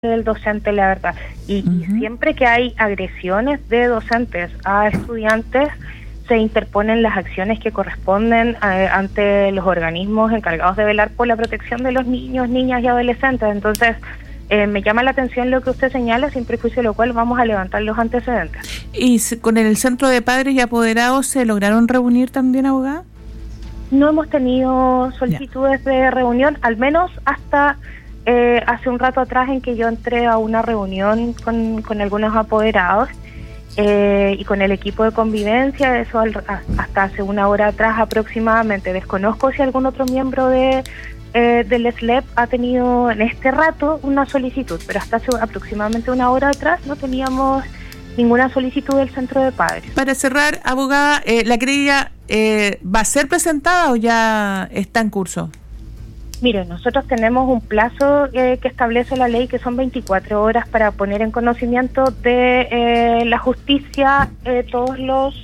del docente, la verdad. Y siempre que hay agresiones de docentes a estudiantes, se interponen las acciones que corresponden ante los organismos encargados de velar por la protección de los niños, niñas y adolescentes. Entonces, me llama la atención lo que usted señala, sin prejuicio de lo cual vamos a levantar los antecedentes. ¿Y con el Centro de Padres y Apoderados se lograron reunir también, abogada? No hemos tenido solicitudes de reunión, al menos hasta hace un rato atrás en que yo entré a una reunión con algunos apoderados y con el equipo de convivencia, eso hasta hace una hora atrás aproximadamente. Desconozco si algún otro miembro del SLEP ha tenido en este rato una solicitud, pero hasta hace aproximadamente una hora atrás no teníamos ninguna solicitud del Centro de Padres. Para cerrar, abogada, ¿la querella va a ser presentada o ya está en curso? Mire, nosotros tenemos un plazo que establece la ley, que son 24 horas para poner en conocimiento de la justicia todos los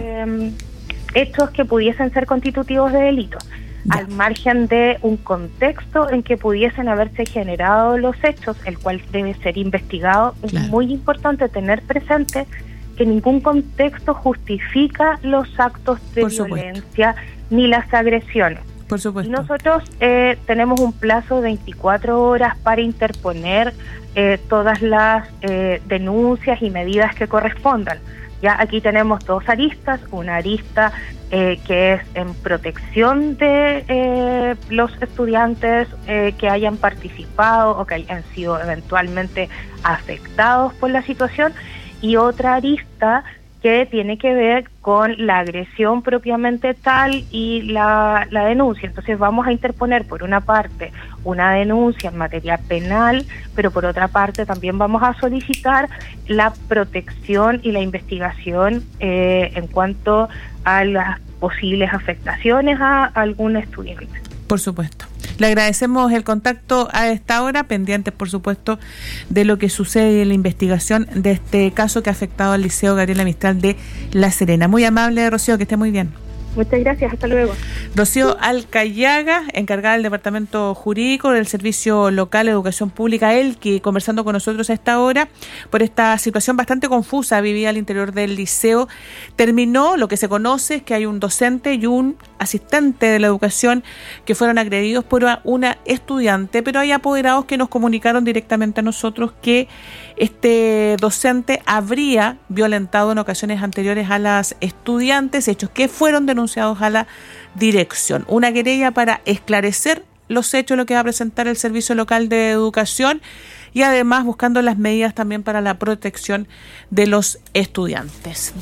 hechos que pudiesen ser constitutivos de delito, al margen de un contexto en que pudiesen haberse generado los hechos, el cual debe ser investigado. Es muy importante tener presente que ningún contexto justifica los actos de violencia ni las agresiones. Por supuesto. Y nosotros tenemos un plazo de 24 horas para interponer todas las denuncias y medidas que correspondan. Ya aquí tenemos dos aristas, una arista que es en protección de los estudiantes que hayan participado o que hayan sido eventualmente afectados por la situación, y otra arista que tiene que ver con la agresión propiamente tal y la denuncia. Entonces vamos a interponer por una parte una denuncia en materia penal, pero por otra parte también vamos a solicitar la protección y la investigación en cuanto a las posibles afectaciones a algún estudiante. Por supuesto. Le agradecemos el contacto a esta hora, pendientes, por supuesto, de lo que sucede en la investigación de este caso que ha afectado al Liceo Gabriela Mistral de La Serena. Muy amable, Rocío, que esté muy bien. Muchas gracias, hasta luego. Rocío Alcayaga, encargada del Departamento Jurídico del Servicio Local de Educación Pública, ELQI, conversando con nosotros a esta hora por esta situación bastante confusa vivida al interior del liceo. Terminó, lo que se conoce es que hay un docente y un asistente de la educación que fueron agredidos por una estudiante, pero hay apoderados que nos comunicaron directamente a nosotros que este docente habría violentado en ocasiones anteriores a las estudiantes, hechos que fueron denunciados a la dirección. Una querella para esclarecer los hechos, lo que va a presentar el Servicio Local de Educación, y además buscando las medidas también para la protección de los estudiantes.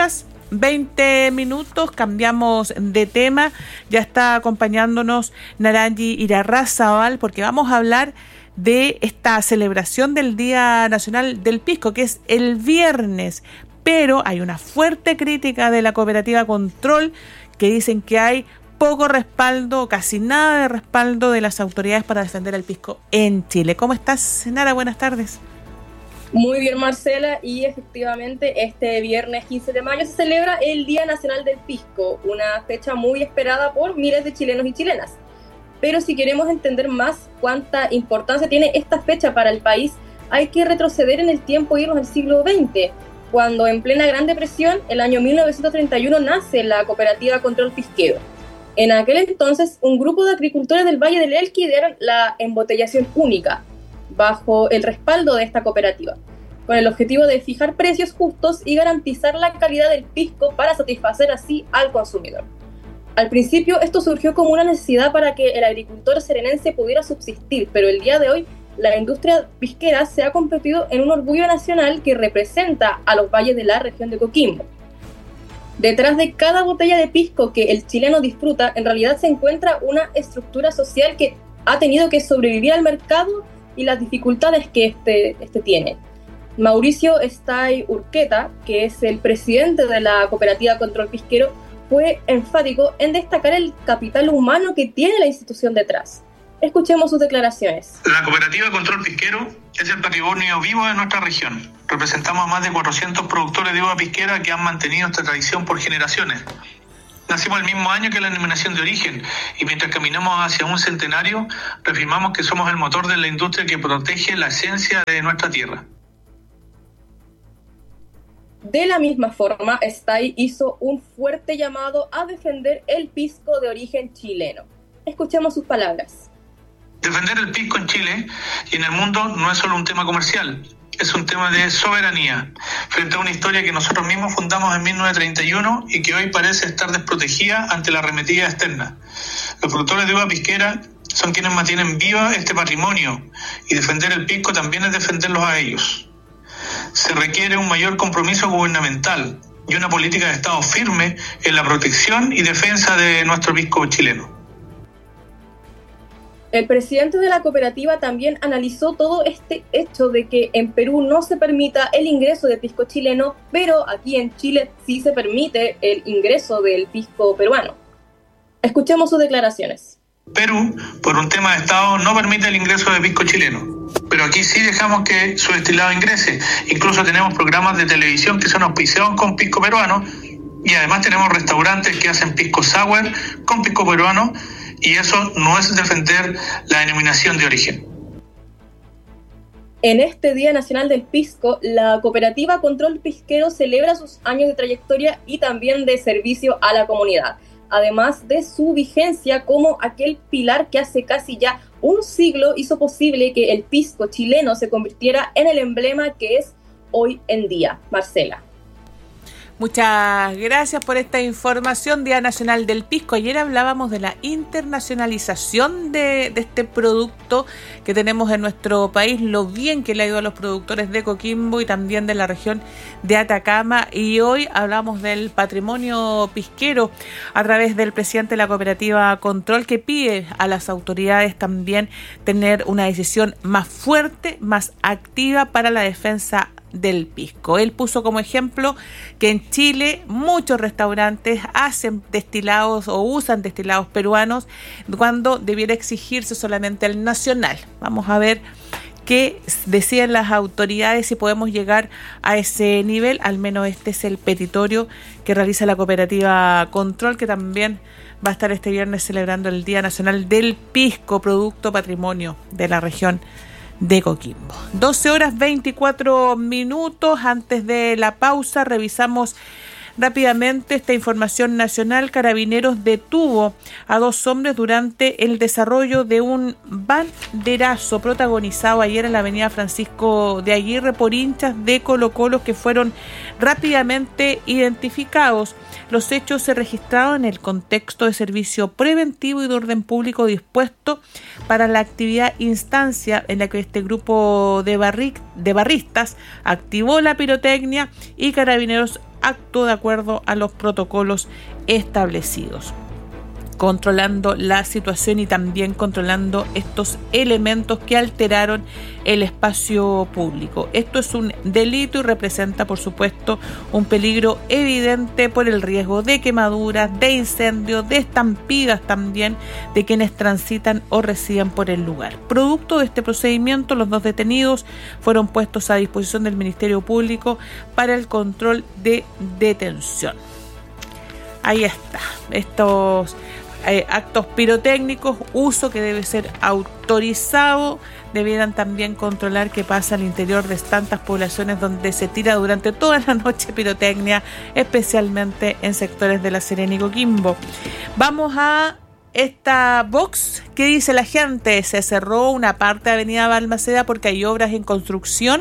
12:20, cambiamos de tema. Ya está acompañándonos Naranji Irarrázaval porque vamos a hablar de esta celebración del Día Nacional del Pisco, que es el viernes, pero hay una fuerte crítica de la cooperativa Control que dicen que hay poco respaldo, casi nada de respaldo de las autoridades para defender el pisco en Chile. ¿Cómo estás, Nara? Buenas tardes. Muy bien, Marcela, y efectivamente este viernes 15 de mayo se celebra el Día Nacional del Pisco, una fecha muy esperada por miles de chilenos y chilenas. Pero si queremos entender más cuánta importancia tiene esta fecha para el país, hay que retroceder en el tiempo e irnos al siglo XX, cuando en plena Gran Depresión, el año 1931, nace la cooperativa Control Pisquero. En aquel entonces, un grupo de agricultores del Valle del Elqui idearon la embotellación única, bajo el respaldo de esta cooperativa, con el objetivo de fijar precios justos y garantizar la calidad del pisco para satisfacer así al consumidor. Al principio esto surgió como una necesidad para que el agricultor serenense pudiera subsistir, pero el día de hoy la industria pisquera se ha convertido en un orgullo nacional que representa a los valles de la región de Coquimbo. Detrás de cada botella de pisco que el chileno disfruta, en realidad se encuentra una estructura social que ha tenido que sobrevivir al mercado y las dificultades que este tiene. Mauricio Estay Urqueta, que es el presidente de la cooperativa Control Pisquero, fue enfático en destacar el capital humano que tiene la institución detrás. Escuchemos sus declaraciones. La cooperativa Control Pisquero es el patrimonio vivo de nuestra región. Representamos a más de 400 productores de uva pisquera que han mantenido esta tradición por generaciones. Nacimos el mismo año que la denominación de origen y mientras caminamos hacia un centenario, reafirmamos que somos el motor de la industria que protege la esencia de nuestra tierra. De la misma forma, Stay hizo un fuerte llamado a defender el pisco de origen chileno. Escuchemos sus palabras. Defender el pisco en Chile y en el mundo no es solo un tema comercial, es un tema de soberanía, frente a una historia que nosotros mismos fundamos en 1931 y que hoy parece estar desprotegida ante la arremetida externa. Los productores de uva pisquera son quienes mantienen viva este patrimonio y defender el pisco también es defenderlos a ellos. Se requiere un mayor compromiso gubernamental y una política de Estado firme en la protección y defensa de nuestro pisco chileno. El presidente de la cooperativa también analizó todo este hecho de que en Perú no se permita el ingreso de pisco chileno, pero aquí en Chile sí se permite el ingreso del pisco peruano. Escuchemos sus declaraciones. Perú, por un tema de Estado, no permite el ingreso de pisco chileno, pero aquí sí dejamos que su destilado ingrese. Incluso tenemos programas de televisión que son auspiciados con pisco peruano y además tenemos restaurantes que hacen pisco sour con pisco peruano. Y eso no es defender la denominación de origen. En este Día Nacional del Pisco, la cooperativa Control Pisquero celebra sus años de trayectoria y también de servicio a la comunidad, además de su vigencia como aquel pilar que hace casi ya un siglo hizo posible que el pisco chileno se convirtiera en el emblema que es hoy en día. Marcela. Muchas gracias por esta información. Día Nacional del Pisco. Ayer hablábamos de la internacionalización de este producto que tenemos en nuestro país, lo bien que le ha ido a los productores de Coquimbo y también de la región de Atacama. Y hoy hablamos del patrimonio pisquero a través del presidente de la cooperativa Control, que pide a las autoridades también tener una decisión más fuerte, más activa para la defensa del pisco. Él puso como ejemplo que en Chile muchos restaurantes hacen destilados o usan destilados peruanos cuando debiera exigirse solamente el nacional. Vamos a ver qué decían las autoridades, si podemos llegar a ese nivel. Al menos este es el petitorio que realiza la cooperativa Control, que también va a estar este viernes celebrando el Día Nacional del Pisco, producto patrimonio de la región de Coquimbo. 12:24. Antes de la pausa revisamos rápidamente esta información nacional. Carabineros detuvo a 2 hombres durante el desarrollo de un banderazo protagonizado ayer en la avenida Francisco de Aguirre por hinchas de Colo-Colo que fueron rápidamente identificados. Los hechos se registraron en el contexto de servicio preventivo y de orden público dispuesto para la actividad instancia en la que este grupo de barristas activó la pirotecnia y Carabineros actuó de acuerdo a los protocolos establecidos, controlando la situación y también controlando estos elementos que alteraron el espacio público. Esto es un delito y representa, por supuesto, un peligro evidente por el riesgo de quemaduras, de incendios, de estampidas también de quienes transitan o residen por el lugar. Producto de este procedimiento, los 2 detenidos fueron puestos a disposición del Ministerio Público para el control de detención. Ahí está, estos actos pirotécnicos, uso que debe ser autorizado. Debieran también controlar qué pasa al interior de tantas poblaciones donde se tira durante toda la noche pirotecnia, especialmente en sectores de La Serena y Coquimbo. Vamos a esta box. ¿Qué dice la gente? Se cerró una parte de Avenida Balmaceda porque hay obras en construcción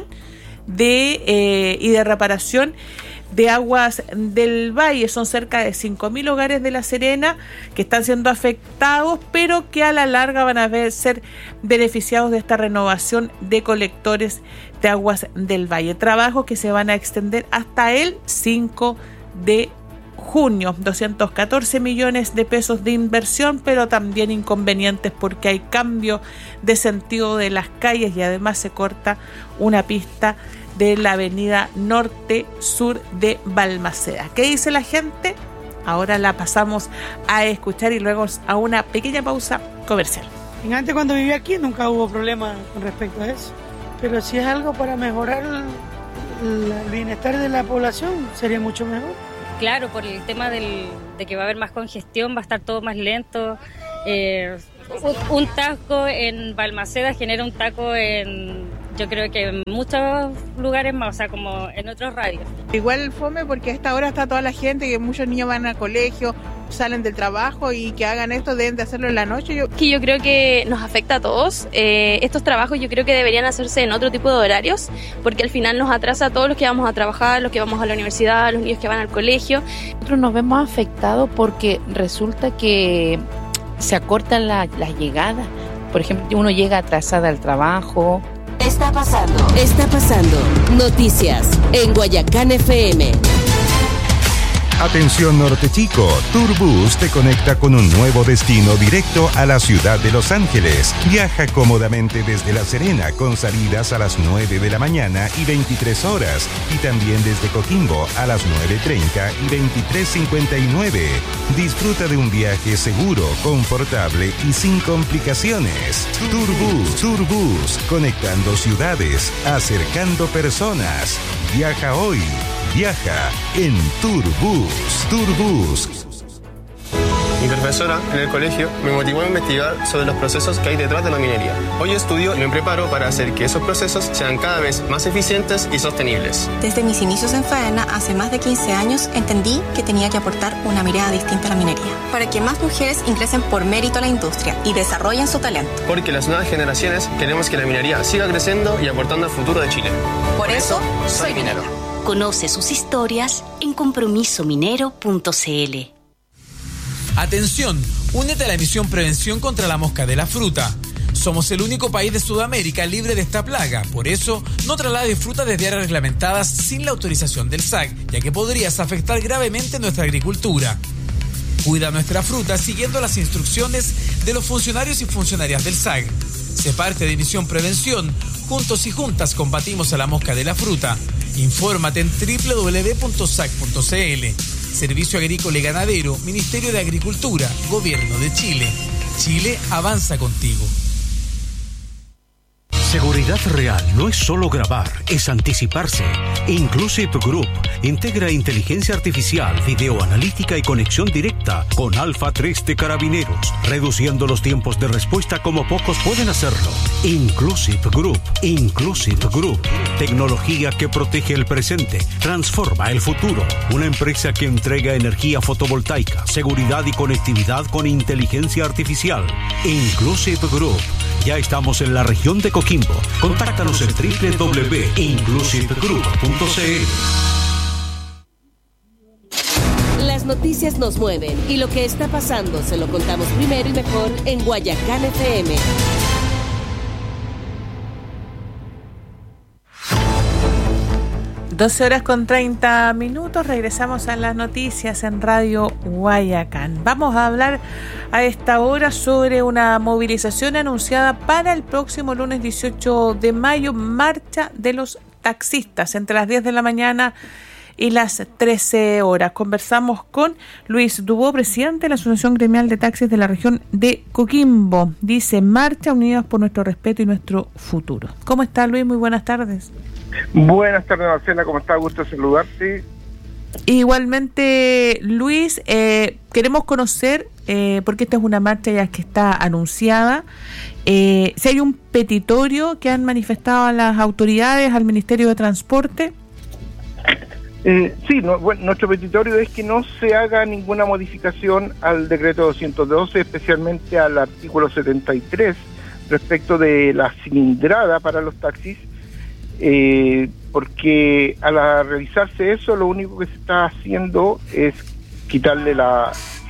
y de reparación de Aguas del Valle. Son cerca de 5.000 hogares de La Serena que están siendo afectados, pero que a la larga van a ser beneficiados de esta renovación de colectores de Aguas del Valle. Trabajos que se van a extender hasta el 5 de junio. 214 millones de pesos de inversión, pero también inconvenientes porque hay cambio de sentido de las calles y además se corta una pista de la avenida norte-sur de Balmaceda. ¿Qué dice la gente? Ahora la pasamos a escuchar y luego a una pequeña pausa comercial. Antes, cuando vivía aquí, nunca hubo problema con respecto a eso. Pero si es algo para mejorar el bienestar de la población, sería mucho mejor. claro, por el tema de que va a haber más congestión, va a estar todo más lento. Un taco en Balmaceda genera un taco yo creo que en muchos lugares más, o sea, como en otros radios. Igual fome porque a esta hora está toda la gente, que muchos niños van al colegio, salen del trabajo y que hagan esto, deben de hacerlo en la noche. Yo creo que nos afecta a todos. Estos trabajos yo creo que deberían hacerse en otro tipo de horarios, porque al final nos atrasa a todos los que vamos a trabajar, los que vamos a la universidad, los niños que van al colegio. Nosotros nos vemos afectados porque resulta que se acortan las llegadas. Por ejemplo, uno llega atrasada al trabajo. Está pasando. Noticias en Guayacán FM. Atención Norte Chico, Turbus te conecta con un nuevo destino directo a la ciudad de Los Ángeles. Viaja cómodamente desde La Serena con salidas a las 9 de la mañana y 23 horas y también desde Coquimbo a las 9:30 y 23:59. Disfruta de un viaje seguro, confortable y sin complicaciones. Turbus, conectando ciudades, acercando personas. Viaja hoy. Viaja en Turbus. Mi profesora en el colegio me motivó a investigar sobre los procesos que hay detrás de la minería. Hoy estudio y me preparo para hacer que esos procesos sean cada vez más eficientes y sostenibles. Desde mis inicios en Faena, hace más de 15 años, entendí que tenía que aportar una mirada distinta a la minería, para que más mujeres ingresen por mérito a la industria y desarrollen su talento. Porque las nuevas generaciones queremos que la minería siga creciendo y aportando al futuro de Chile. Por eso, soy minero. Conoce sus historias en compromisominero.cl. Atención, únete a la misión Prevención contra la Mosca de la Fruta. Somos el único país de Sudamérica libre de esta plaga. Por eso, no traslades fruta desde áreas reglamentadas sin la autorización del SAC, ya que podrías afectar gravemente nuestra agricultura. Cuida nuestra fruta siguiendo las instrucciones de los funcionarios y funcionarias del SAC. Sé parte de Misión Prevención. Juntos y juntas combatimos a la mosca de la fruta. Infórmate en www.sac.cl. Servicio Agrícola y Ganadero, Ministerio de Agricultura, Gobierno de Chile. Chile avanza contigo. Seguridad real no es solo grabar, es anticiparse. Inclusive Group integra inteligencia artificial, videoanalítica y conexión directa con Alpha 3 de Carabineros, reduciendo los tiempos de respuesta como pocos pueden hacerlo. Inclusive Group. Tecnología que protege el presente, transforma el futuro. Una empresa que entrega energía fotovoltaica, seguridad y conectividad con inteligencia artificial. Inclusive Group. Ya estamos en la región de Coquimbo. Contáctanos en www.inclusivegroup.cl. Las noticias nos mueven y lo que está pasando se lo contamos primero y mejor en Guayacán FM. (12:30). Regresamos a las noticias en Radio Guayacán. Vamos a hablar a esta hora sobre una movilización anunciada para el próximo lunes 18 de mayo, marcha de los taxistas entre las 10 de la mañana y las 13 horas. Conversamos con Luis Dubó, presidente de la Asociación Gremial de Taxis de la región de Coquimbo. Dice: marcha unidos por nuestro respeto y nuestro futuro. ¿Cómo está, Luis? Muy buenas tardes. Buenas tardes, Marcela, ¿cómo está? Gusto saludarte. Igualmente, Luis, queremos conocer, porque esta es una marcha ya que está anunciada, si hay un petitorio que han manifestado a las autoridades, al Ministerio de Transporte. Sí, nuestro petitorio es que no se haga ninguna modificación al decreto 212, especialmente al artículo 73, respecto de la cilindrada para los taxis, porque al realizarse eso, lo único que se está haciendo es quitarle la...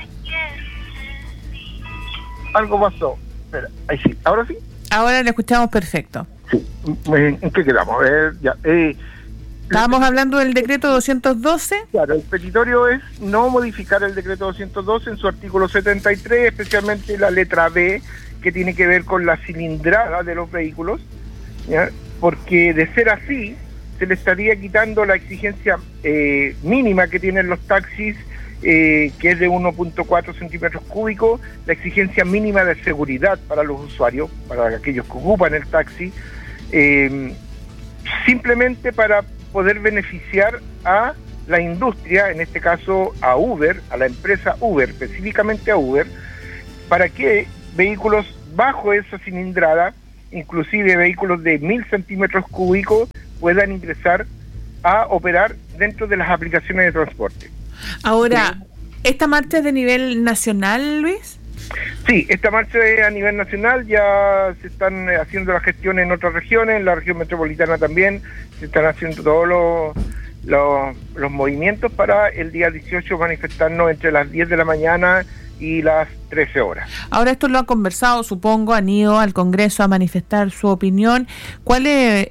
Algo pasó. Espera, ahí sí. ¿Ahora sí? Ahora le escuchamos perfecto. Sí. ¿En qué quedamos? Ya. Estábamos hablando del decreto 212. Claro, el petitorio es no modificar el decreto 212 en su artículo 73, especialmente la letra B, que tiene que ver con la cilindrada de los vehículos, ¿ya? Porque de ser así, se le estaría quitando la exigencia mínima que tienen los taxis, que es de 1.4 centímetros cúbicos, la exigencia mínima de seguridad para los usuarios, para aquellos que ocupan el taxi, simplemente para poder beneficiar a la industria, en este caso a Uber, a la empresa Uber, específicamente a Uber, para que vehículos bajo esa cilindrada, inclusive vehículos de 1000 centímetros cúbicos, puedan ingresar a operar dentro de las aplicaciones de transporte. Ahora, ¿esta marcha es de nivel nacional, Luis? Sí, esta marcha es a nivel nacional, ya se están haciendo las gestiones en otras regiones, en la región metropolitana también, se están haciendo todos los movimientos para el día 18 manifestarnos entre las 10 de la mañana y las 13 horas. Ahora esto lo han conversado, supongo, han ido al Congreso a manifestar su opinión. ¿Cuál es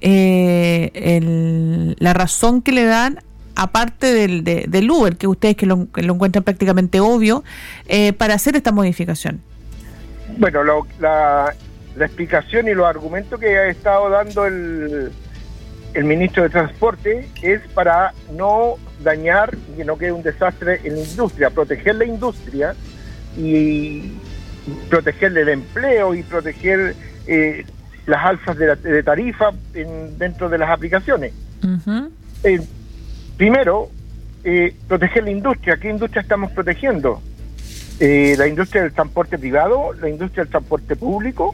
la razón que le dan, aparte del Uber, que ustedes que lo encuentran prácticamente obvio, para hacer esta modificación? Bueno, la explicación y los argumentos que ha estado dando el ministro de Transporte es para no dañar y que no quede un desastre en la industria, proteger la industria y proteger el empleo y proteger las alzas de tarifa dentro de las aplicaciones. Uh-huh. Primero, proteger la industria. ¿Qué industria estamos protegiendo? La industria del transporte privado, la industria del transporte público,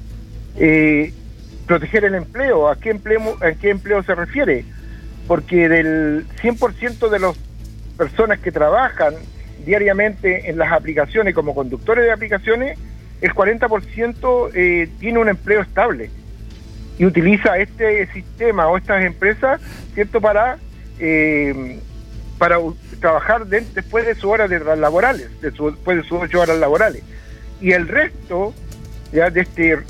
proteger el empleo. ¿A qué empleo se refiere? Porque del 100% de las personas que trabajan diariamente en las aplicaciones como conductores de aplicaciones, el 40% tiene un empleo estable y utiliza este sistema o estas empresas, ¿cierto?, para trabajar después de sus horas laborales, después de sus 8 horas laborales. Y el resto, ya de este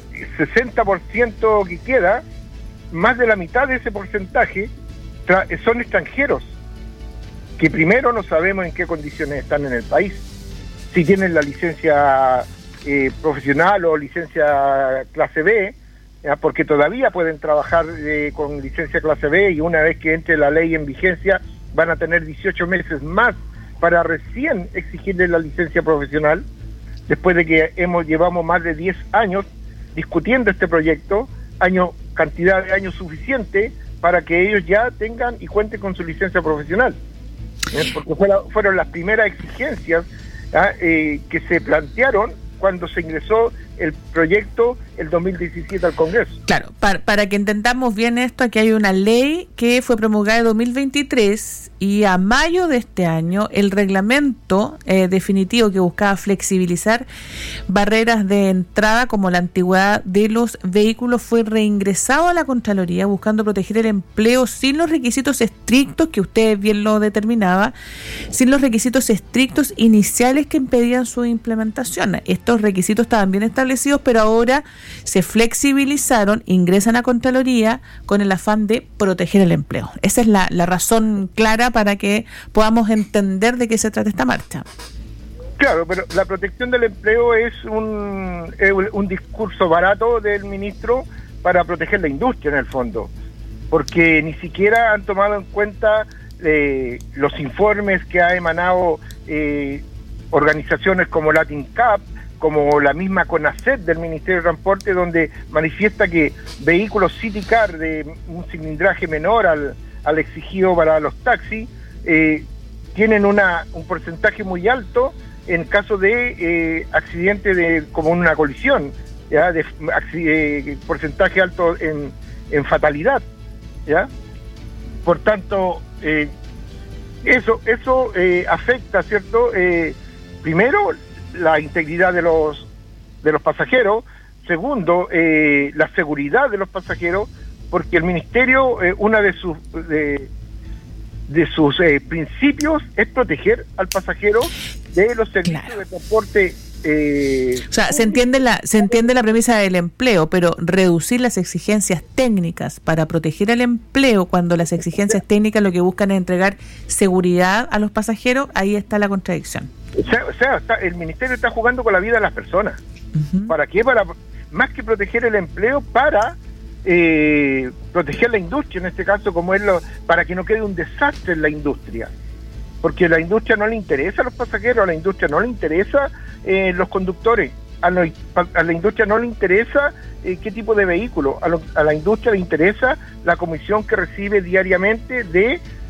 60% que queda, más de la mitad de ese porcentaje son extranjeros, que primero no sabemos en qué condiciones están en el país, si tienen la licencia profesional o licencia clase B, porque todavía pueden trabajar con licencia clase B, y una vez que entre la ley en vigencia van a tener 18 meses más para recién exigirle la licencia profesional, después de que llevamos más de 10 años discutiendo este proyecto, cantidad de años suficiente para que ellos ya tengan y cuenten con su licencia profesional. Porque fueron las primeras exigencias que se plantearon cuando se ingresó el proyecto el 2017 al Congreso. Claro, para que entendamos bien esto, aquí hay una ley que fue promulgada en 2023 y a mayo de este año el reglamento definitivo que buscaba flexibilizar barreras de entrada como la antigüedad de los vehículos fue reingresado a la Contraloría buscando proteger el empleo sin los requisitos estrictos, que usted bien lo determinaba, sin los requisitos estrictos iniciales que impedían su implementación. Estos requisitos estaban bien establecidos, pero ahora se flexibilizaron, ingresan a Contraloría con el afán de proteger el empleo. Esa es la razón clara para que podamos entender de qué se trata esta marcha. Claro, pero la protección del empleo es un discurso barato del ministro para proteger la industria en el fondo, porque ni siquiera han tomado en cuenta los informes que ha emanado organizaciones como Latin Cup, como la misma CONACET del Ministerio de Transporte, donde manifiesta que vehículos City Car de un cilindraje menor al exigido para los taxis tienen un porcentaje muy alto en caso de accidente como una colisión, ¿ya? Porcentaje alto en fatalidad, ¿ya? Por tanto, eso afecta, ¿cierto? Primero, la integridad de los pasajeros. Segundo, la seguridad de los pasajeros, porque el ministerio, una de sus principios es proteger al pasajero de los servicios de transporte. O sea, se entiende la premisa del empleo, pero reducir las exigencias técnicas para proteger el empleo, cuando las exigencias técnicas lo que buscan es entregar seguridad a los pasajeros, ahí está la contradicción. O sea, el ministerio está jugando con la vida de las personas. Uh-huh. ¿Para qué? Más que proteger el empleo, para proteger la industria, en este caso, para que no quede un desastre en la industria. Porque a la industria no le interesa a los pasajeros, a la industria no le interesa los conductores, a la industria no le interesa qué tipo de vehículo, a la industria le interesa la comisión que recibe diariamente de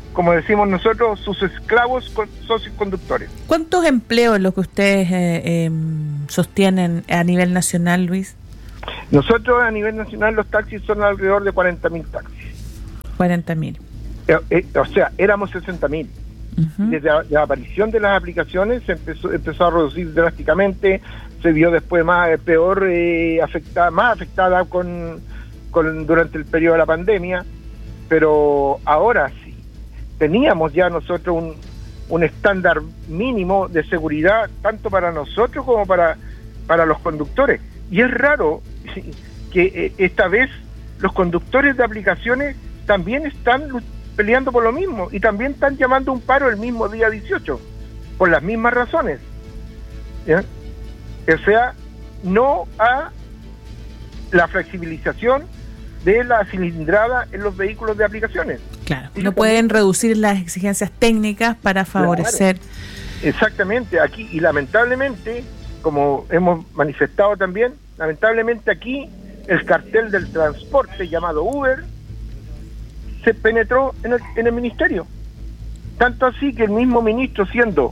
como decimos nosotros, sus esclavos socios conductores. ¿Cuántos empleos los que ustedes sostienen a nivel nacional, Luis? Nosotros a nivel nacional los taxis son alrededor de 40.000 taxis. 40.000. O sea, éramos 60.000. Desde la aparición de las aplicaciones se empezó a reducir drásticamente, se vio después más afectada durante el periodo de la pandemia, pero ahora sí, teníamos ya nosotros un estándar mínimo de seguridad, tanto para nosotros como para los conductores. Y es raro que esta vez los conductores de aplicaciones también están peleando por lo mismo y también están llamando un paro el mismo día 18, por las mismas razones. ¿Ya? O sea, no a la flexibilización de la cilindrada en los vehículos de aplicaciones. Claro, no pueden reducir las exigencias técnicas para favorecer. Claro, exactamente, aquí, y lamentablemente, como hemos manifestado también, lamentablemente aquí el cartel del transporte llamado Uber se penetró en el ministerio. Tanto así que el mismo ministro, siendo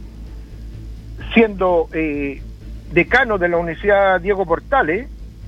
decano de la Universidad Diego Portales,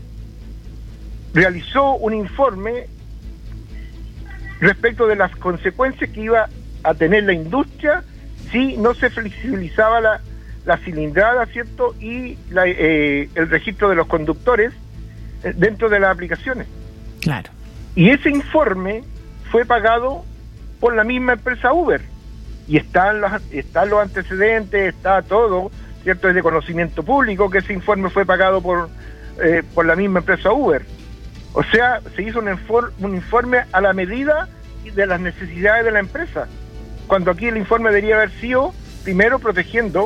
realizó un informe respecto de las consecuencias que iba a tener la industria si no se flexibilizaba la cilindrada, ¿cierto? Y el registro de los conductores dentro de las aplicaciones. Claro. Y ese informe fue pagado por la misma empresa Uber. Y están los antecedentes, está todo, ¿cierto? Es de conocimiento público que ese informe fue pagado por la misma empresa Uber. O sea, se hizo un informe a la medida de las necesidades de la empresa, cuando aquí el informe debería haber sido primero protegiendo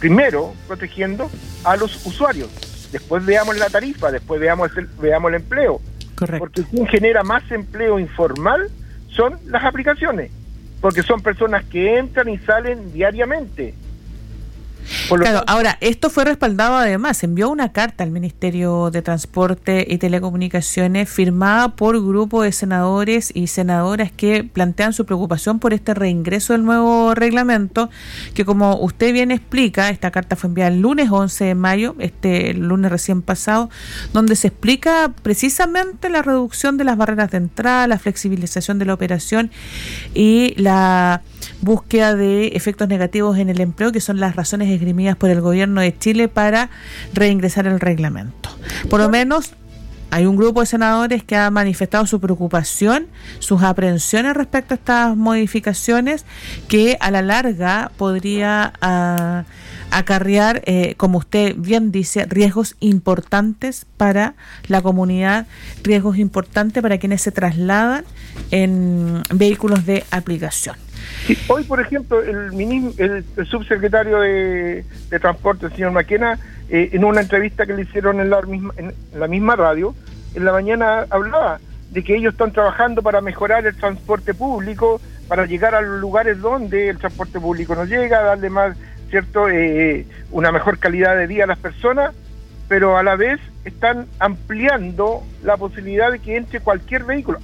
a los usuarios, después veamos la tarifa, después veamos el empleo. Correcto. Porque quien genera más empleo informal son las aplicaciones, porque son personas que entran y salen diariamente. Claro, ahora, esto fue respaldado además, se envió una carta al Ministerio de Transporte y Telecomunicaciones firmada por grupo de senadores y senadoras que plantean su preocupación por este reingreso del nuevo reglamento, que como usted bien explica, esta carta fue enviada el lunes 11 de mayo, el lunes recién pasado, donde se explica precisamente la reducción de las barreras de entrada, la flexibilización de la operación y la búsqueda de efectos negativos en el empleo, que son las razones esgrimidas por el gobierno de Chile para reingresar el reglamento. Por lo menos hay un grupo de senadores que ha manifestado su preocupación, sus aprehensiones respecto a estas modificaciones que a la larga podría acarrear, como usted bien dice, riesgos importantes para la comunidad, riesgos importantes para quienes se trasladan en vehículos de aplicación. Sí, hoy, por ejemplo, el subsecretario de Transporte, el señor Maquena, en una entrevista que le hicieron en la misma radio, en la mañana hablaba de que ellos están trabajando para mejorar el transporte público, para llegar a los lugares donde el transporte público no llega, darle más, ¿cierto?, una mejor calidad de vida a las personas, pero a la vez están ampliando la posibilidad de que entre cualquier vehículo,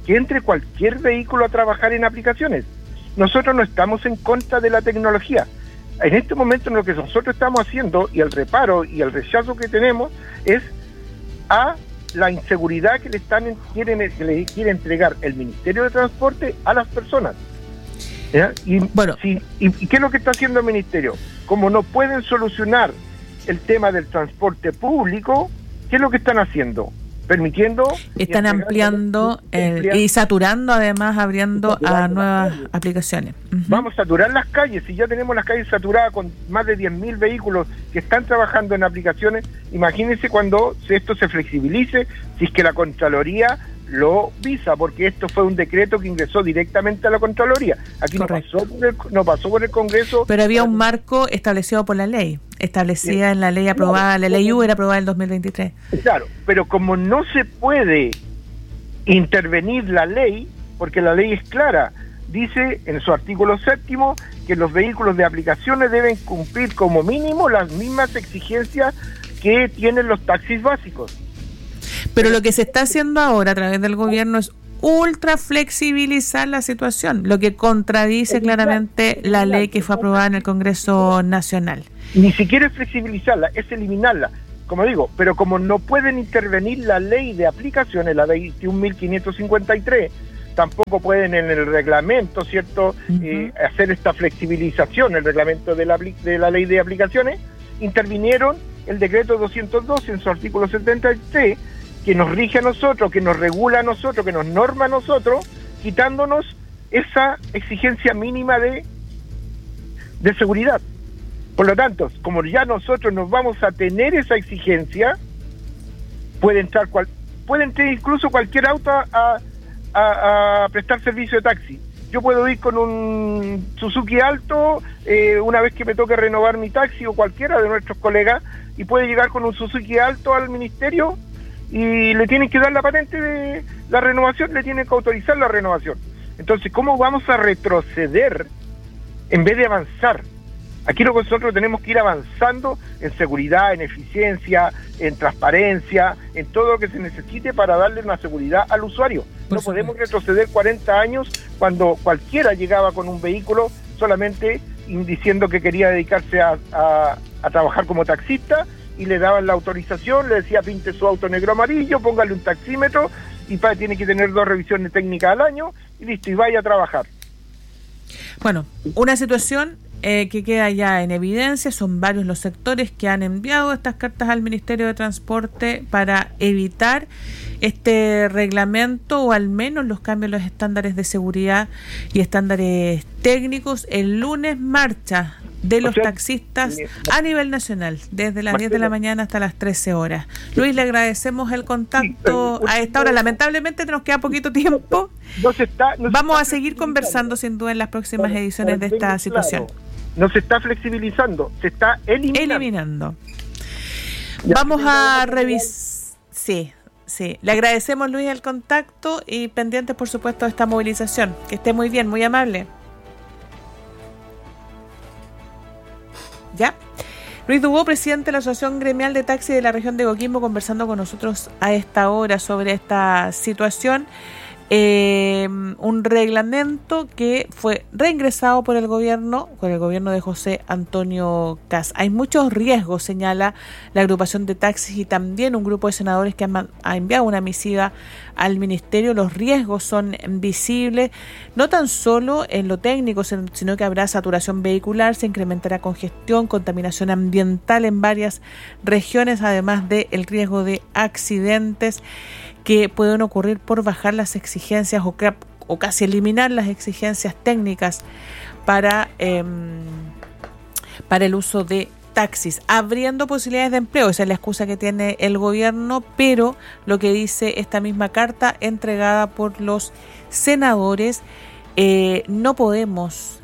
a trabajar en aplicaciones. Nosotros no estamos en contra de la tecnología. En este momento lo que nosotros estamos haciendo, y el reparo y el rechazo que tenemos, es a la inseguridad que le quiere entregar el Ministerio de Transporte a las personas. ¿Ya? ¿Y qué es lo que está haciendo el Ministerio? Como no pueden solucionar el tema del transporte público, ¿qué es lo que están haciendo? Están ampliando y saturando, además abriendo a nuevas aplicaciones. Vamos a saturar las calles. Si ya tenemos las calles saturadas con más de 10.000 vehículos que están trabajando en aplicaciones, imagínense cuando esto se flexibilice, si es que la Contraloría lo visa, porque esto fue un decreto que ingresó directamente a la Contraloría. Aquí no pasó por el Congreso. Pero había un marco establecido por la ley, establecida en la ley aprobada, la ley Uber aprobada en el 2023. Claro, pero como no se puede intervenir la ley, porque la ley es clara, dice en su artículo 7º que los vehículos de aplicaciones deben cumplir como mínimo las mismas exigencias que tienen los taxis básicos. Pero lo que se está haciendo ahora a través del gobierno es ultra flexibilizar la situación, lo que contradice claramente la ley que fue aprobada en el Congreso Nacional. Ni siquiera es flexibilizarla, es eliminarla, como digo, pero como no pueden intervenir la ley de aplicaciones, la 21.553, tampoco pueden en el reglamento, ¿cierto?, hacer esta flexibilización, el reglamento de la ley de aplicaciones. Intervinieron el decreto 202 en su artículo 73, que nos rige a nosotros, que nos regula a nosotros, que nos norma a nosotros, quitándonos esa exigencia mínima de seguridad. Por lo tanto, como ya nosotros nos vamos a tener esa exigencia, puede entrar incluso cualquier auto a prestar servicio de taxi. Yo puedo ir con un Suzuki Alto una vez que me toque renovar mi taxi, o cualquiera de nuestros colegas, y puede llegar con un Suzuki Alto al ministerio y le tienen que dar la patente de la renovación, le tienen que autorizar la renovación. Entonces, ¿cómo vamos a retroceder en vez de avanzar? Aquí lo que nosotros tenemos que ir avanzando en seguridad, en eficiencia, en transparencia, en todo lo que se necesite para darle una seguridad al usuario. No podemos retroceder 40 años cuando cualquiera llegaba con un vehículo solamente diciendo que quería dedicarse a trabajar como taxista, y le daban la autorización, le decía pinte su auto negro amarillo, póngale un taxímetro, y tiene que tener 2 revisiones técnicas al año, y listo, y vaya a trabajar. Bueno, una situación que queda ya en evidencia. Son varios los sectores que han enviado estas cartas al Ministerio de Transporte para evitar este reglamento, o al menos los cambios en los estándares de seguridad y estándares técnicos. El lunes marcha de los taxistas a nivel nacional, desde las 10 de la mañana hasta las 13 horas. Luis, le agradecemos el contacto a esta hora. Lamentablemente nos queda poquito tiempo. Vamos a seguir conversando sin duda en las próximas ediciones de esta situación. No se está flexibilizando, se está eliminando. Vamos a revisar. Sí. Le agradecemos, Luis, el contacto, y pendientes, por supuesto, de esta movilización. Que esté muy bien, muy amable. ¿Ya? Luis Dubó, presidente de la Asociación Gremial de Taxi de la región de Coquimbo, conversando con nosotros a esta hora sobre esta situación. Un reglamento que fue reingresado por el gobierno de José Antonio Kast. Hay muchos riesgos, señala la agrupación de taxis y también un grupo de senadores que ha enviado una misiva al ministerio. Los riesgos son visibles, no tan solo en lo técnico, sino que habrá saturación vehicular, se incrementará congestión, contaminación ambiental en varias regiones, además del riesgo de accidentes que pueden ocurrir por bajar las exigencias o casi eliminar las exigencias técnicas para el uso de taxis, abriendo posibilidades de empleo. Esa es la excusa que tiene el gobierno, pero lo que dice esta misma carta entregada por los senadores, no podemos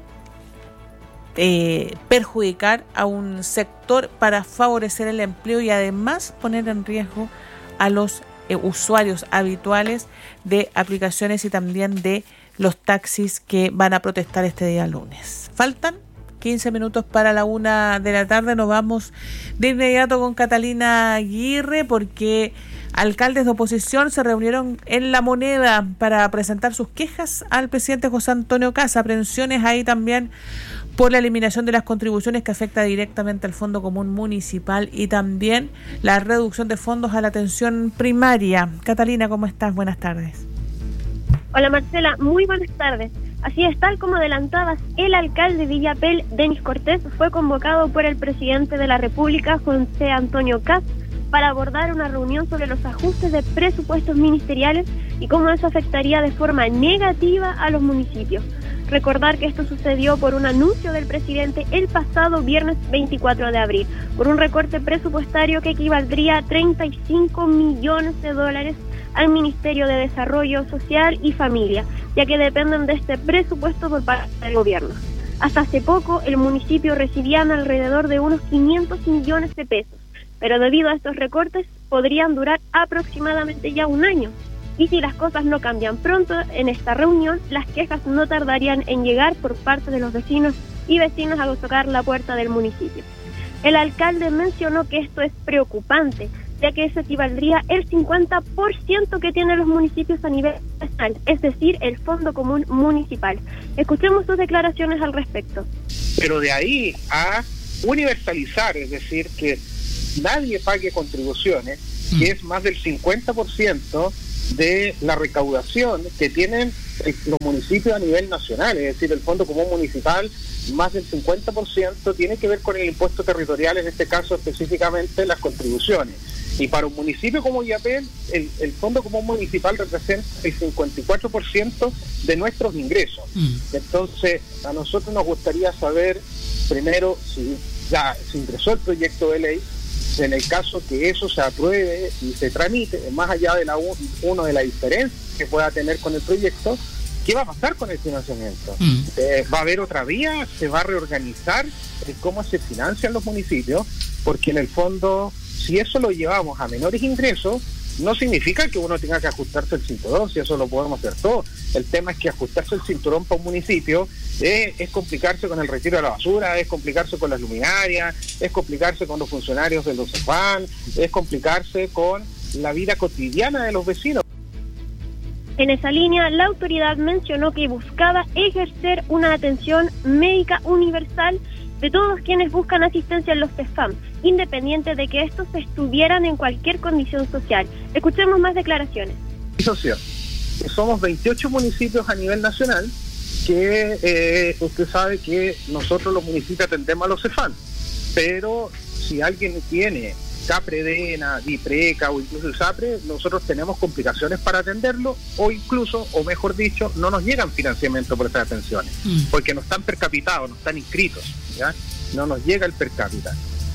perjudicar a un sector para favorecer el empleo y además poner en riesgo a los usuarios habituales de aplicaciones y también de los taxis que van a protestar este día lunes. Faltan 15 minutos para la 1 de la tarde. Nos vamos de inmediato con Catalina Aguirre, porque alcaldes de oposición se reunieron en La Moneda para presentar sus quejas al presidente José Antonio Kast. Aprensiones ahí también por la eliminación de las contribuciones que afecta directamente al Fondo Común Municipal y también la reducción de fondos a la atención primaria. Catalina, ¿cómo estás? Buenas tardes. Hola Marcela, muy buenas tardes. Así es, tal como adelantabas, el alcalde de Illapel, Denis Cortés, fue convocado por el presidente de la República, José Antonio Kast, para abordar una reunión sobre los ajustes de presupuestos ministeriales y cómo eso afectaría de forma negativa a los municipios. Recordar que esto sucedió por un anuncio del presidente el pasado viernes 24 de abril, por un recorte presupuestario que equivaldría a $35 millones al Ministerio de Desarrollo Social y Familia, ya que dependen de este presupuesto por parte del gobierno. Hasta hace poco, el municipio recibían alrededor de unos 500 millones de pesos, pero debido a estos recortes podrían durar aproximadamente ya un año. Y si las cosas no cambian pronto, en esta reunión las quejas no tardarían en llegar por parte de los vecinos y vecinas a tocar la puerta del municipio. El alcalde mencionó que esto es preocupante, ya que eso equivaldría el 50% que tienen los municipios a nivel nacional, es decir, el Fondo Común Municipal. Escuchemos sus declaraciones al respecto. Pero de ahí a universalizar, es decir, que nadie pague contribuciones, que es más del 50% de la recaudación que tienen los municipios a nivel nacional, es decir, el Fondo Común Municipal, más del 50% tiene que ver con el impuesto territorial, en este caso específicamente las contribuciones. Y para un municipio como Illapel, el Fondo Común Municipal representa el 54% de nuestros ingresos. Entonces, a nosotros nos gustaría saber, primero, si ya se ingresó el proyecto de ley, en el caso que eso se apruebe y se tramite, más allá de de la diferencia que pueda tener con el proyecto, ¿qué va a pasar con el financiamiento? ¿Va a haber otra vía? ¿Se va a reorganizar cómo se financian los municipios? Porque en el fondo, si eso lo llevamos a menores ingresos, no significa que uno tenga que ajustarse el cinturón, si eso lo podemos hacer todos. El tema es que ajustarse el cinturón para un municipio es complicarse con el retiro de la basura, es complicarse con las luminarias, es complicarse con los funcionarios de los CEFAM, es complicarse con la vida cotidiana de los vecinos. En esa línea, la autoridad mencionó que buscaba ejercer una atención médica universal de todos quienes buscan asistencia en los CEFAM, independiente de que estos estuvieran en cualquier condición social. Escuchemos más declaraciones. Social. Somos 28 municipios a nivel nacional que usted sabe que nosotros los municipios atendemos a los CEFAM, pero si alguien tiene CAPREDENA, DIPRECA o incluso el SAPRE, nosotros tenemos complicaciones para atenderlo, o incluso, o mejor dicho, no nos llegan financiamiento por estas atenciones, porque no están percapitados, no están inscritos, ¿ya? No nos llega el per cápita.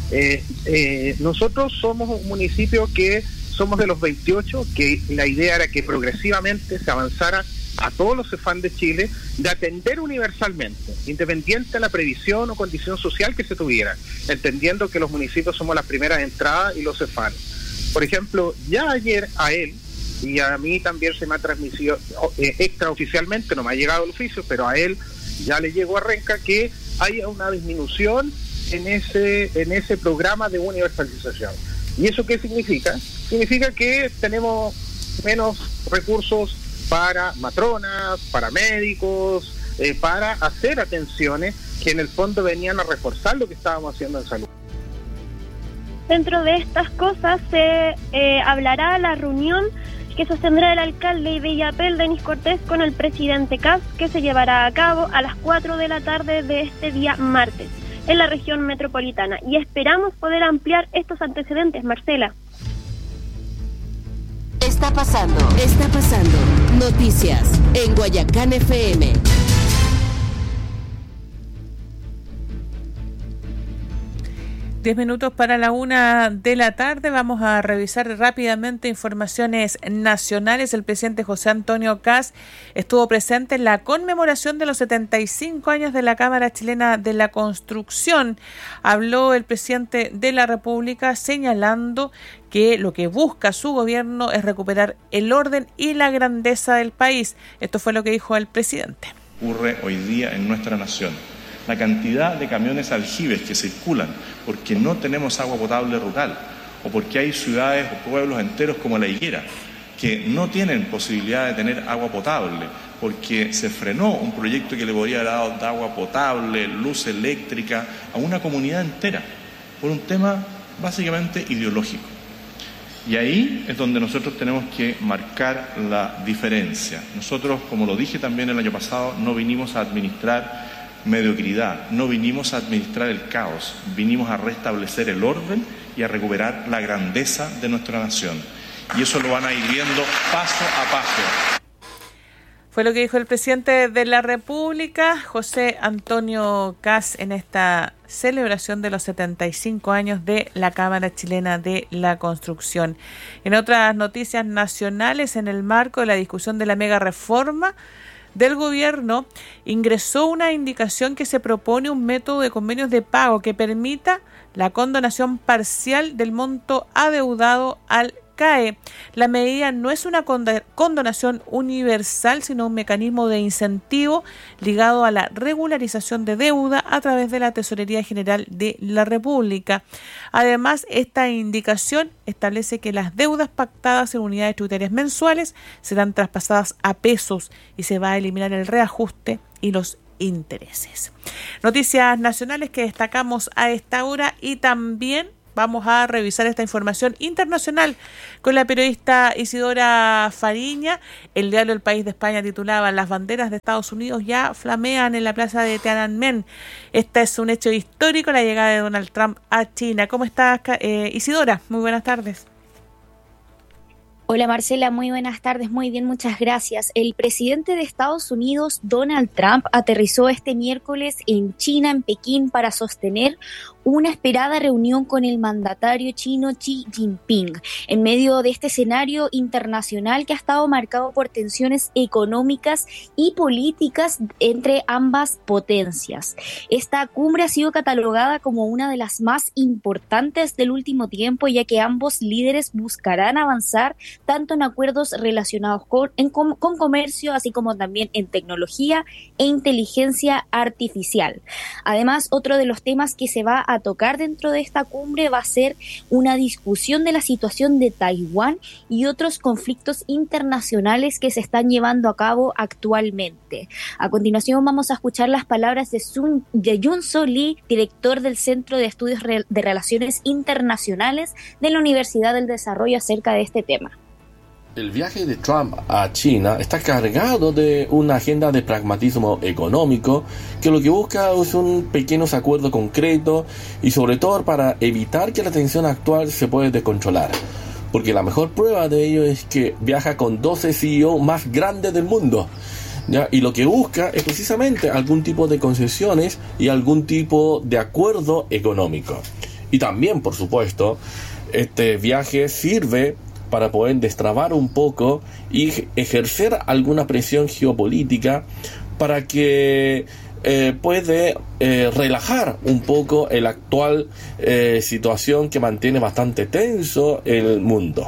Nosotros somos un municipio que somos de los 28, que la idea era que progresivamente se avanzara a todos los CEFAM de Chile, de atender universalmente, independiente de la previsión o condición social que se tuviera, entendiendo que los municipios somos las primeras entradas y los CEFAM. Por ejemplo, ya ayer a él, y a mí también se me ha transmitido extraoficialmente, no me ha llegado el oficio, pero a él ya le llegó a Renca que hay una disminución en ese programa de universalización. ¿Y eso qué significa? Significa que tenemos menos recursos para matronas, para médicos, para hacer atenciones que en el fondo venían a reforzar lo que estábamos haciendo en salud. Dentro de estas cosas se hablará la reunión que sostendrá el alcalde de Illapel, Denis Cortés, con el presidente Kast, que se llevará a cabo a las 4 de la tarde de este día martes en la región metropolitana. Y esperamos poder ampliar estos antecedentes, Marcela. Está pasando. Noticias en Guayacán FM. Diez minutos para la 1 de la tarde. Vamos a revisar rápidamente informaciones nacionales. El presidente José Antonio Kast estuvo presente en la conmemoración de los 75 años de la Cámara Chilena de la Construcción. Habló el presidente de la República señalando que lo que busca su gobierno es recuperar el orden y la grandeza del país. Esto fue lo que dijo el presidente. Ocurre hoy día en nuestra nación. La cantidad de camiones aljibes que circulan porque no tenemos agua potable rural, o porque hay ciudades o pueblos enteros como La Higuera que no tienen posibilidad de tener agua potable porque se frenó un proyecto que le podría haber dado agua potable, luz eléctrica a una comunidad entera por un tema básicamente ideológico. Y ahí es donde nosotros tenemos que marcar la diferencia. Nosotros, como lo dije también el año pasado, no vinimos a administrar mediocridad, no vinimos a administrar el caos, vinimos a restablecer el orden y a recuperar la grandeza de nuestra nación. Y eso lo van a ir viendo paso a paso. Fue lo que dijo el presidente de la República, José Antonio Kast, en esta celebración de los 75 años de la Cámara Chilena de la Construcción. En otras noticias nacionales, en el marco de la discusión de la mega reforma del gobierno, ingresó una indicación que se propone un método de convenios de pago que permita la condonación parcial del monto adeudado al CAE, la medida no es una condonación universal, sino un mecanismo de incentivo ligado a la regularización de deuda a través de la Tesorería General de la República. Además, esta indicación establece que las deudas pactadas en unidades tributarias mensuales serán traspasadas a pesos y se va a eliminar el reajuste y los intereses. Noticias nacionales que destacamos a esta hora, y también vamos a revisar esta información internacional con la periodista Isidora Fariña. El diario El País de España titulaba: las banderas de Estados Unidos ya flamean en la plaza de Tiananmen. Este es un hecho histórico, la llegada de Donald Trump a China. ¿Cómo estás, Isidora? Muy buenas tardes. Hola Marcela, muy buenas tardes, muy bien, muchas gracias. El presidente de Estados Unidos, Donald Trump, aterrizó este miércoles en China, en Pekín, para sostener una esperada reunión con el mandatario chino Xi Jinping, en medio de este escenario internacional que ha estado marcado por tensiones económicas y políticas entre ambas potencias. Esta cumbre ha sido catalogada como una de las más importantes del último tiempo, ya que ambos líderes buscarán avanzar tanto en acuerdos relacionados con comercio, así como también en tecnología e inteligencia artificial. Además, otro de los temas que se va a tocar dentro de esta cumbre va a ser una discusión de la situación de Taiwán y otros conflictos internacionales que se están llevando a cabo actualmente. A continuación vamos a escuchar las palabras de Yun-So Lee, director del Centro de Estudios de Relaciones Internacionales de la Universidad del Desarrollo, acerca de este tema. El viaje de Trump a China está cargado de una agenda de pragmatismo económico que lo que busca es un pequeño acuerdo concreto y sobre todo para evitar que la tensión actual se pueda descontrolar. Porque la mejor prueba de ello es que viaja con 12 CEO más grandes del mundo, ¿ya? Y lo que busca es precisamente algún tipo de concesiones y algún tipo de acuerdo económico. Y también, por supuesto, este viaje sirve para poder destrabar un poco y ejercer alguna presión geopolítica para que puede relajar un poco el actual situación que mantiene bastante tenso el mundo.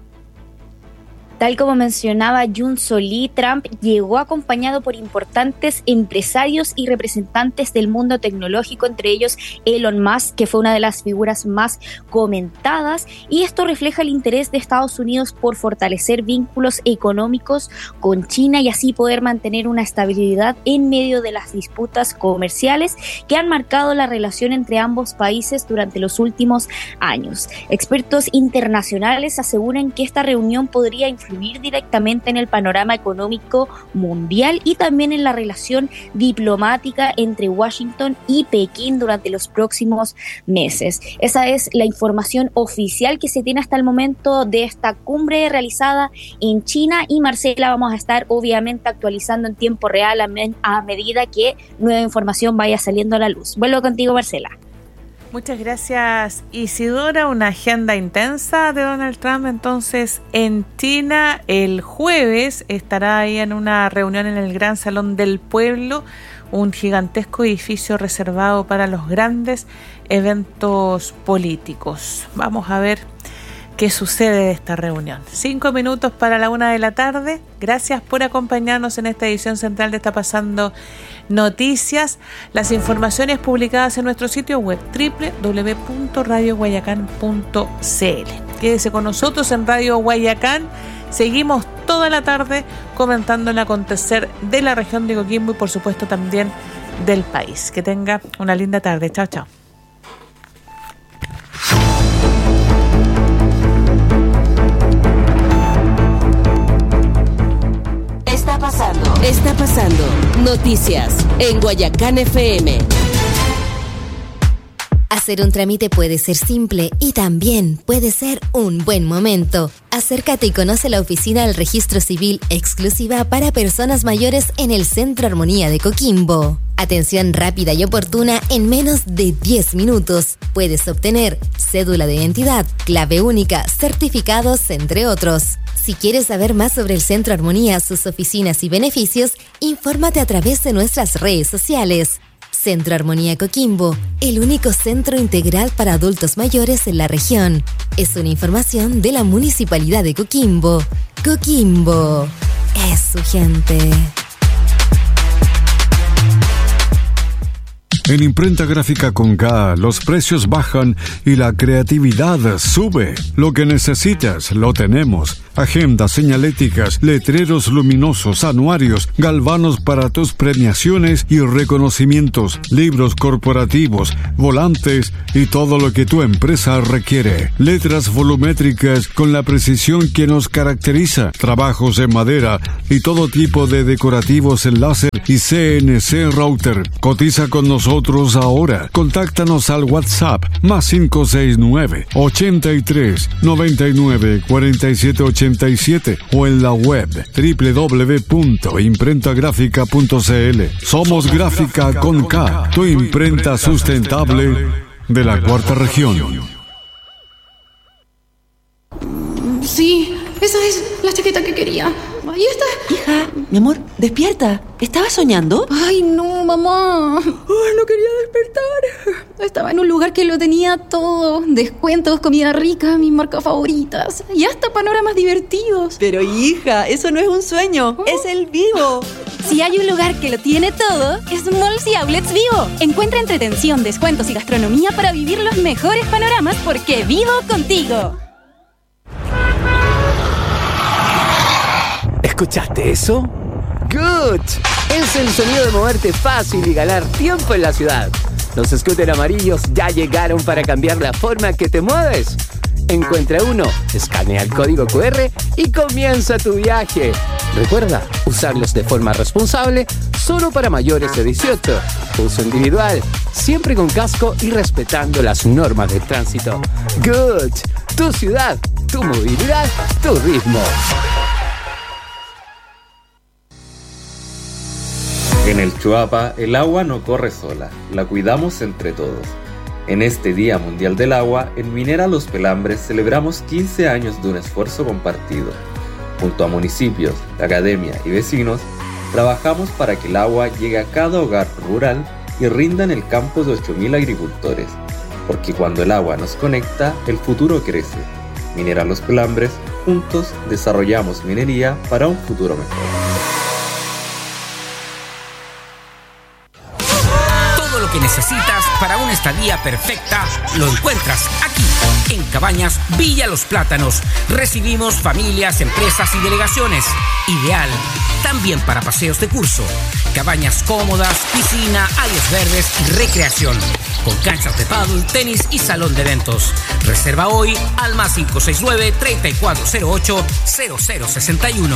Tal como mencionaba Yun-So Lee, Trump llegó acompañado por importantes empresarios y representantes del mundo tecnológico, entre ellos Elon Musk, que fue una de las figuras más comentadas, y esto refleja el interés de Estados Unidos por fortalecer vínculos económicos con China y así poder mantener una estabilidad en medio de las disputas comerciales que han marcado la relación entre ambos países durante los últimos años. Expertos internacionales aseguran que esta reunión podría influir directamente en el panorama económico mundial y también en la relación diplomática entre Washington y Pekín durante los próximos meses. Esa es la información oficial que se tiene hasta el momento de esta cumbre realizada en China, y Marcela, vamos a estar obviamente actualizando en tiempo real a medida que nueva información vaya saliendo a la luz. Vuelvo contigo, Marcela. Muchas gracias, Isidora. Una agenda intensa de Donald Trump entonces en China. El jueves estará ahí en una reunión en el Gran Salón del Pueblo, un gigantesco edificio reservado para los grandes eventos políticos. Vamos a ver qué sucede de esta reunión. 5 minutos para la 1 de la tarde. Gracias por acompañarnos en esta edición central de Está Pasando Noticias. Las informaciones publicadas en nuestro sitio web www.radioguayacán.cl. Quédese con nosotros en Radio Guayacán. Seguimos toda la tarde comentando el acontecer de la región de Coquimbo y por supuesto también del país. Que tenga una linda tarde. Chao, chao. Está pasando. Noticias en Guayacán FM. Hacer un trámite puede ser simple y también puede ser un buen momento. Acércate y conoce la oficina del Registro Civil exclusiva para personas mayores en el Centro Armonía de Coquimbo. Atención rápida y oportuna en menos de 10 minutos. Puedes obtener cédula de identidad, clave única, certificados, entre otros. Si quieres saber más sobre el Centro Armonía, sus oficinas y beneficios, infórmate a través de nuestras redes sociales. Centro Armonía Coquimbo, el único centro integral para adultos mayores en la región. Es una información de la Municipalidad de Coquimbo. Coquimbo es su gente. En Imprenta Gráfica con K, los precios bajan y la creatividad sube. Lo que necesitas, lo tenemos. Agendas señaléticas, letreros luminosos, anuarios, galvanos para tus premiaciones y reconocimientos, libros corporativos, volantes y todo lo que tu empresa requiere. Letras volumétricas con la precisión que nos caracteriza, trabajos en madera y todo tipo de decorativos en láser y CNC router. Cotiza con nosotros ahora. Contáctanos al WhatsApp +569 83 99 47 87 o en la web www.imprentagrafica.cl. Somos Gráfica con K, tu imprenta sustentable de la Cuarta Región. Sí, esa es la chaqueta que quería. Ahí está. Hija, mi amor, despierta. ¿Estabas soñando? Ay, no, mamá. Ay, no quería despertar. Estaba en un lugar que lo tenía todo. Descuentos, comida rica, mis marcas favoritas. Y hasta panoramas divertidos. Pero hija, eso no es un sueño, es el Vivo. Si hay un lugar que lo tiene todo, es Malls y Outlets Vivo. Encuentra entretención, descuentos y gastronomía para vivir los mejores panoramas porque vivo contigo. ¿Escuchaste eso? ¡Good! Es el sonido de moverte fácil y ganar tiempo en la ciudad. Los scooters amarillos ya llegaron para cambiar la forma que te mueves. Encuentra uno, escanea el código QR y comienza tu viaje. Recuerda, usarlos de forma responsable, solo para mayores de 18. Uso individual, siempre con casco y respetando las normas de tránsito. Good. Tu ciudad, tu movilidad, tu ritmo. En el Chuapa, el agua no corre sola, la cuidamos entre todos. En este Día Mundial del Agua, en Minera Los Pelambres celebramos 15 años de un esfuerzo compartido. Junto a municipios, academia y vecinos, trabajamos para que el agua llegue a cada hogar rural y rinda en el campo de 8.000 agricultores. Porque cuando el agua nos conecta, el futuro crece. Minera Los Pelambres, juntos desarrollamos minería para un futuro mejor. Que necesitas para una estadía perfecta lo encuentras aquí en Cabañas Villa Los Plátanos. Recibimos familias, empresas y delegaciones. Ideal también para paseos de curso. Cabañas cómodas, piscina, áreas verdes y recreación. Con canchas de pádel, tenis y salón de eventos. Reserva hoy al +569 3408 0061.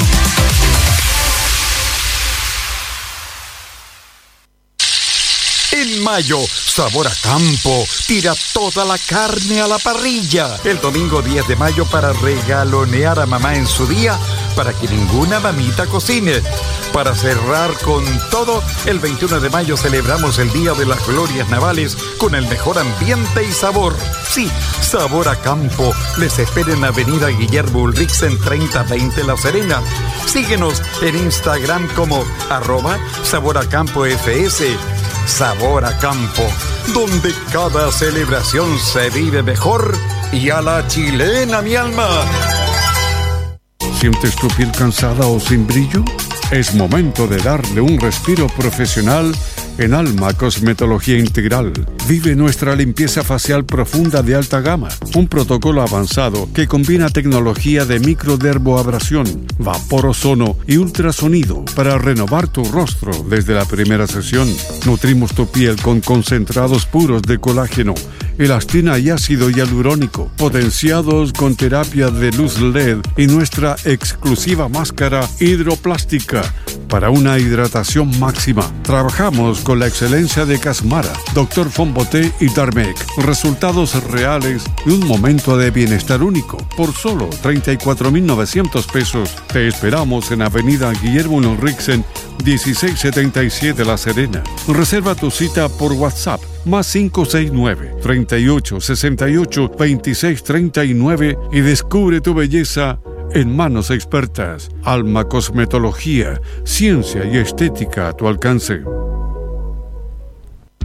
En mayo, Sabor a Campo tira toda la carne a la parrilla. El domingo 10 de mayo para regalonear a mamá en su día, para que ninguna mamita cocine. Para cerrar con todo, el 21 de mayo celebramos el Día de las Glorias Navales con el mejor ambiente y sabor. Sí, Sabor a Campo. Les espera en Avenida Guillermo Ulrichsen 3020 La Serena. Síguenos en Instagram como @SaborACampoFS. Sabor a Campo, donde cada celebración se vive mejor y a la chilena, mi alma. ¿Sientes tu piel cansada o sin brillo? Es momento de darle un respiro profesional en Alma Cosmetología Integral. Vive nuestra limpieza facial profunda de alta gama, un protocolo avanzado que combina tecnología de microdermoabrasión, vaporozono y ultrasonido para renovar tu rostro desde la primera sesión. Nutrimos tu piel con concentrados puros de colágeno, elastina y ácido hialurónico, potenciados con terapia de luz LED y nuestra exclusiva máscara hidroplástica para una hidratación máxima. Trabajamos con la excelencia de Casmara, Dr. Fonboté y Darmec. Resultados reales y un momento de bienestar único por solo 34.900 pesos. Te esperamos en Avenida Guillermo Ulrichsen 1677 La Serena. Reserva tu cita por WhatsApp +569 38 68 26 39 y descubre tu belleza en manos expertas. Alma Cosmetología, ciencia y estética a tu alcance.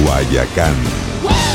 Guayacán.